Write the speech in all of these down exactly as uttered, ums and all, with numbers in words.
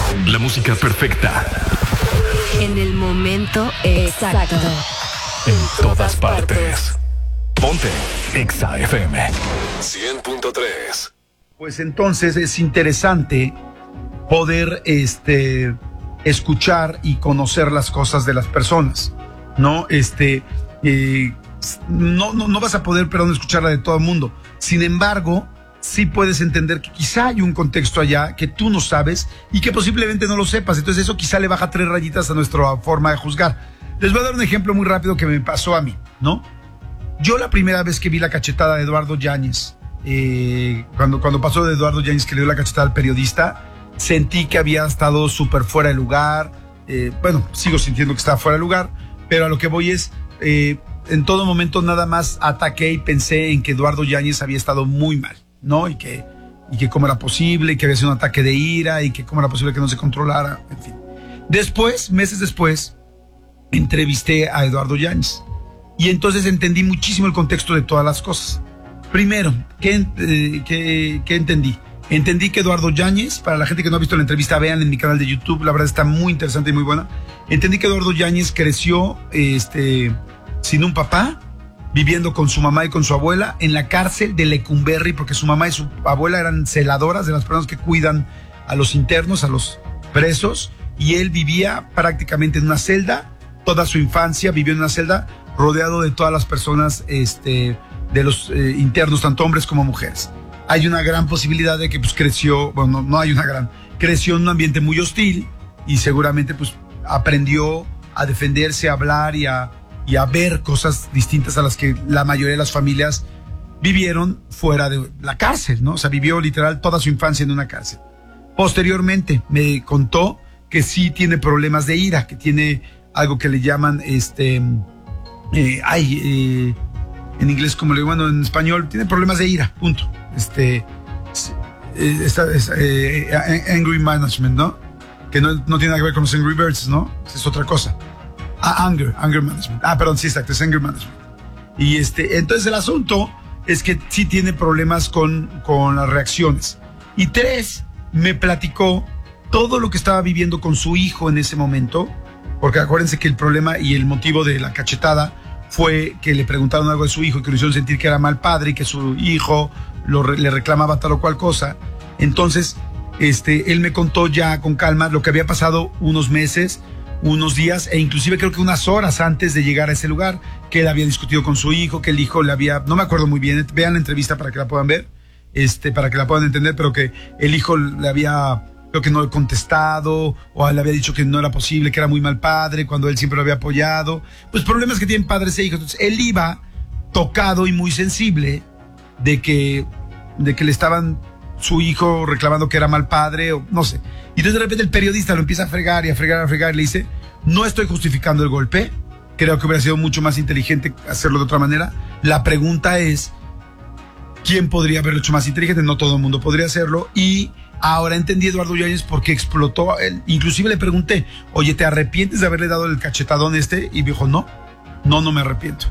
La música perfecta. En el momento exacto. En todas partes. Ponte Exa F M cien punto tres. Pues entonces es interesante poder este, escuchar y conocer las cosas de las personas, ¿no? Este, eh, no, no, no vas a poder, perdón, escucharla de todo el mundo. Sin embargo, sí puedes entender que quizá hay un contexto allá que tú no sabes y que posiblemente no lo sepas. Entonces eso quizá le baja tres rayitas a nuestra forma de juzgar. Les voy a dar un ejemplo muy rápido que me pasó a mí, ¿no? Yo la primera vez que vi la cachetada de Eduardo Yáñez, eh, cuando, cuando pasó de Eduardo Yáñez que le dio la cachetada al periodista, sentí que había estado súper fuera de lugar. Eh, bueno, sigo sintiendo que estaba fuera de lugar, pero a lo que voy es, eh, en todo momento nada más ataqué y pensé en que Eduardo Yáñez había estado muy mal, ¿no? Y que, y que cómo era posible, y que había sido un ataque de ira, y que cómo era posible que no se controlara, en fin. Después, meses después, entrevisté a Eduardo Yáñez. Y entonces entendí muchísimo el contexto de todas las cosas. Primero, ¿qué, eh, qué, qué entendí? Entendí que Eduardo Yáñez, para la gente que no ha visto la entrevista, vean en mi canal de YouTube, la verdad está muy interesante y muy buena. Entendí que Eduardo Yáñez creció este, sin un papá, viviendo con su mamá y con su abuela en la cárcel de Lecumberri, porque su mamá y su abuela eran celadoras de las personas que cuidan a los internos, a los presos, y él vivía prácticamente en una celda, toda su infancia vivió en una celda, rodeado de todas las personas este, de los eh, internos, tanto hombres como mujeres. Hay una gran posibilidad de que pues creció, bueno, no, no hay una gran, creció en un ambiente muy hostil y seguramente pues aprendió a defenderse, a hablar y a, y a ver cosas distintas a las que la mayoría de las familias vivieron fuera de la cárcel, ¿no? O sea, vivió literal toda su infancia en una cárcel. Posteriormente me contó que sí tiene problemas de ira, que tiene algo que le llaman este... Eh, ay, eh, en inglés como le digo, bueno, en español, tiene problemas de ira, punto. Este, eh, esta, es, eh, angry management, ¿no? Que no, no tiene nada que ver con los Angry Birds, ¿no? Es otra cosa. Ah, anger, anger management. Ah, perdón, sí, exacto, es anger management. Y este, entonces el asunto es que sí tiene problemas con, con las reacciones. Y tres, me platicó todo lo que estaba viviendo con su hijo en ese momento. Porque acuérdense que el problema y el motivo de la cachetada fue que le preguntaron algo de su hijo y que lo hicieron sentir que era mal padre y que su hijo lo re, le reclamaba tal o cual cosa. Entonces, este, él me contó ya con calma lo que había pasado unos meses, unos días e inclusive creo que unas horas antes de llegar a ese lugar, que él había discutido con su hijo, que el hijo le había, no me acuerdo muy bien, vean la entrevista para que la puedan ver, este, para que la puedan entender, pero que el hijo le había... creo que no he contestado, o le había dicho que no era posible, que era muy mal padre, cuando él siempre lo había apoyado. Pues problemas que tienen padres e hijos. Entonces, él iba tocado y muy sensible de que, de que le estaban su hijo reclamando que era mal padre, o no sé. Y entonces de repente el periodista lo empieza a fregar y a fregar, a fregar, y le dice, no estoy justificando el golpe, creo que hubiera sido mucho más inteligente hacerlo de otra manera. La pregunta es, ¿quién podría haberlo hecho más inteligente? No todo el mundo podría hacerlo, y ahora entendí Eduardo Yáñez por qué explotó. Él, inclusive le pregunté, oye, ¿te arrepientes de haberle dado el cachetadón este? Y me dijo, no, no, no me arrepiento.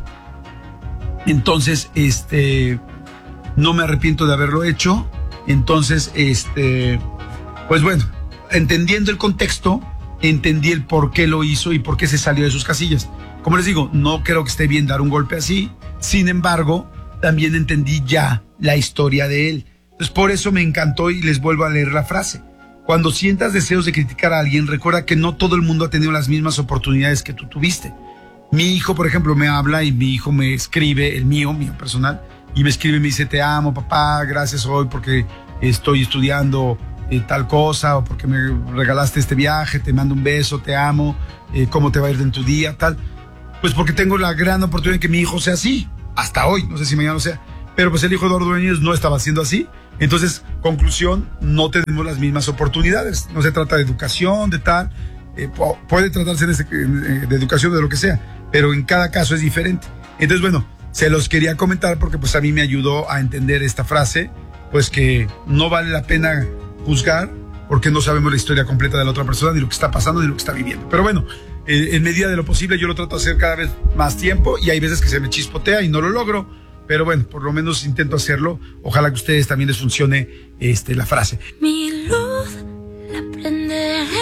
Entonces, este, no me arrepiento de haberlo hecho. Entonces, este, pues bueno, entendiendo el contexto, entendí el por qué lo hizo y por qué se salió de sus casillas. Como les digo, no creo que esté bien dar un golpe así. Sin embargo, también entendí ya la historia de él. Entonces, por eso me encantó y les vuelvo a leer la frase. Cuando sientas deseos de criticar a alguien, recuerda que no todo el mundo ha tenido las mismas oportunidades que tú tuviste. Mi hijo, por ejemplo, me habla y mi hijo me escribe, el mío, mío personal, y me escribe y me dice, te amo, papá, gracias hoy porque estoy estudiando eh, tal cosa, o porque me regalaste este viaje, te mando un beso, te amo, eh, cómo te va a ir en tu día, tal. Pues porque tengo la gran oportunidad de que mi hijo sea así, hasta hoy, no sé si mañana lo sea. Pero pues el hijo de Eduardo Yáñez no estaba siendo así. Entonces, conclusión, no tenemos las mismas oportunidades. No se trata de educación, de tal. Eh, puede tratarse de, de educación, de lo que sea, pero en cada caso es diferente. Entonces, bueno, se los quería comentar porque pues a mí me ayudó a entender esta frase, pues que no vale la pena juzgar porque no sabemos la historia completa de la otra persona, ni lo que está pasando, ni lo que está viviendo. Pero bueno, eh, en medida de lo posible yo lo trato de hacer cada vez más tiempo y hay veces que se me chispotea y no lo logro. Pero bueno, por lo menos intento hacerlo. Ojalá que a ustedes también les funcione este, la frase. Mi luz la prenderé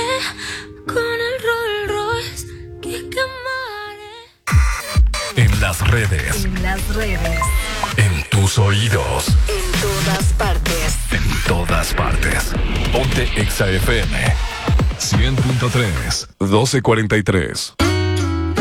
las redes. En las redes. En tus oídos. En todas partes. En todas partes. Ponte Exa F M. cien punto tres, doce cuarenta y tres.